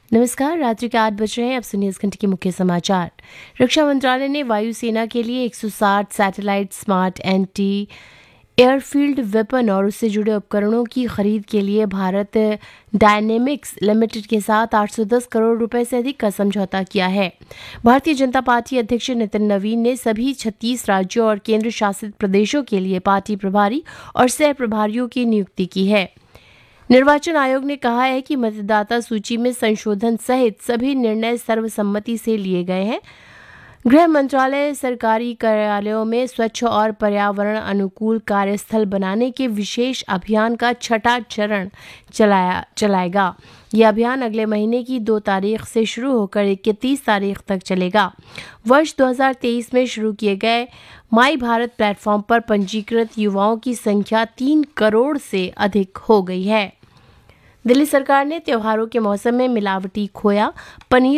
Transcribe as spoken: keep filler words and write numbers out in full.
नमस्कार। रात्रि के आठ बज रहे हैं। अब सुनिए इस घंटे के मुख्य समाचार। रक्षा मंत्रालय ने वायुसेना के लिए एक सौ साठ satellite smart anti airfield weapon और उससे जुड़े उपकरणों की खरीद के लिए भारत डायनेमिक्स लिमिटेड के साथ आठ सौ दस करोड़ रुपए से अधिक का समझौता किया है। भारतीय जनता पार्टी अध्यक्ष नितिन नवीन ने सभी छत्तीस राज्यों और केंद्र शासित प्रदेशों के लिए पार्टी प्रभारी और सह प्रभारियों की नियुक्ति की है। निर्वाचन आयोग ने कहा है कि मतदाता सूची में संशोधन सहित सभी निर्णय सर्वसम्मति से लिए गए हैं। गृह मंत्रालय सरकारी कार्यालयों में स्वच्छ और पर्यावरण अनुकूल कार्यस्थल बनाने के विशेष अभियान का छठा चरण चलाया चलाएगा। यह अभियान अगले महीने की दो तारीख से शुरू होकर इकतीस तारीख तक चलेगा। वर्ष दो हज़ार तेईस में शुरू किए गए माई भारत प्लेटफॉर्म पर पंजीकृत युवाओं की संख्या तीन करोड़ से अधिक हो गई है। दिल्ली सरकार ने त्योहारों के मौसम में मिलावटी खोया, पनीर